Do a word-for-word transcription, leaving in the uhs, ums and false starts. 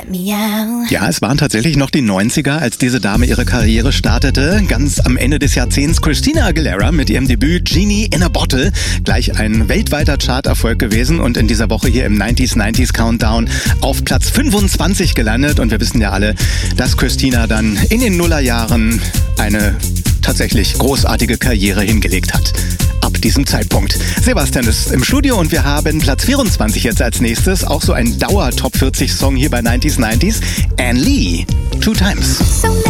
Ja, es waren tatsächlich noch die neunziger, als diese Dame ihre Karriere startete. Ganz am Ende des Jahrzehnts Christina Aguilera mit ihrem Debüt Genie in a Bottle. Gleich ein weltweiter Charterfolg gewesen und in dieser Woche hier im neunziger neunzig Countdown auf Platz fünfundzwanzig gelandet. Und wir wissen ja alle, dass Christina dann in den Nullerjahren eine tatsächlich großartige Karriere hingelegt hat. Ab diesem Zeitpunkt. Sebastian ist im Studio und wir haben Platz vierundzwanzig jetzt als nächstes. Auch so ein Dauer-Top vierzig Song hier bei neunziger neunzig. Anne Lee, Two Times. So